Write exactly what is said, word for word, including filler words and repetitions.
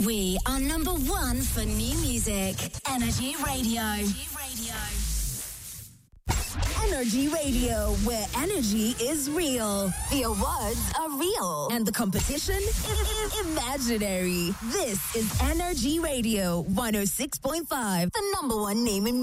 We are number one for new music. Energy Radio. Energy Radio, where energy is real. The awards are real. And the competition is imaginary. This is Energy Radio one oh six point five, the number one name in